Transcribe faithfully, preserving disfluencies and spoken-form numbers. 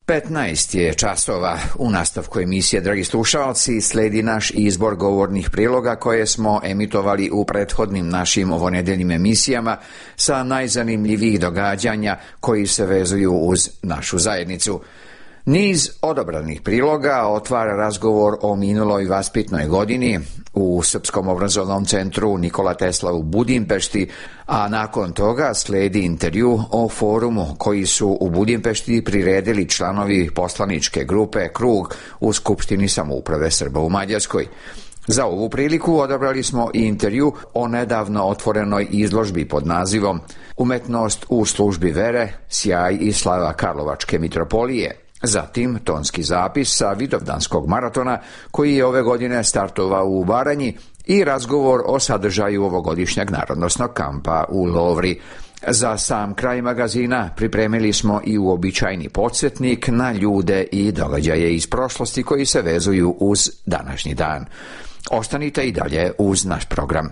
petnaest je časova. U nastavku emisije, dragi slušalci, sledi naš izbor govornih priloga koje smo emitovali u prethodnim našim ovonedeljnim emisijama sa najzanimljivijih događanja koji se vezuju uz našu zajednicu. Niz odabranih priloga otvara razgovor o minuloj vaspitnoj godini u Srpskom obrazovnom centru Nikola Tesla u Budimpešti, a nakon toga sledi intervju o forumu koji su u Budimpešti priredili članovi poslaničke grupe Krug u Skupštini samouprave Srba u Mađarskoj. Za ovu priliku odabrali smo i intervju o nedavno otvorenoj izložbi pod nazivom Umetnost u službi vere, sjaj i slava Karlovačke mitropolije. Zatim tonski zapis sa Vidovdanskog maratona koji je ove godine startovao u Baranji i razgovor o sadržaju ovogodišnjeg narodnosnog kampa u Lovri. Za sam kraj magazina pripremili smo i uobičajeni podsjetnik na ljude i događaje iz prošlosti koji se vezuju uz današnji dan. Ostanite i dalje uz naš program.